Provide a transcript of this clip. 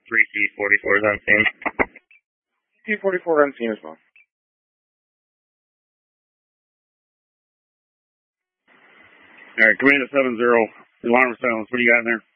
3C44 is on scene. C44 on scene as well. Alright, Command 70, alarm silence. What do you got in there?